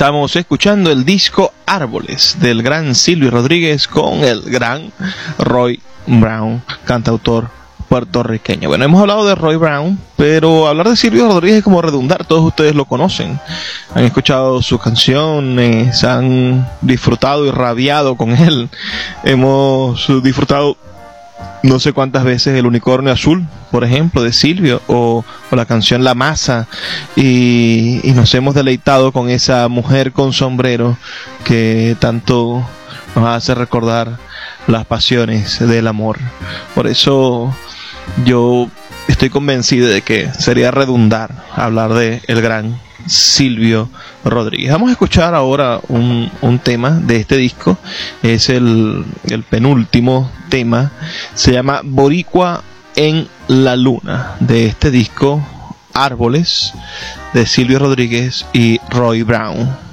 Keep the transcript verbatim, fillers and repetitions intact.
Estamos escuchando el disco Árboles del gran Silvio Rodríguez con el gran Roy Brown, cantautor puertorriqueño. Bueno, hemos hablado de Roy Brown, pero hablar de Silvio Rodríguez es como redundar. Todos ustedes lo conocen, han escuchado sus canciones, han disfrutado y rabiado con él. Hemos disfrutado no sé cuántas veces El Unicornio Azul, por ejemplo, de Silvio, o, o la canción La Masa, y, y nos hemos deleitado con esa mujer con sombrero que tanto nos hace recordar las pasiones del amor. Por eso yo estoy convencido de que sería redundar hablar de el gran Silvio Rodríguez. Vamos a escuchar ahora un, un tema de este disco. Es el, el penúltimo tema. Se llama Boricua en la Luna, de este disco Árboles de Silvio Rodríguez y Roy Brown.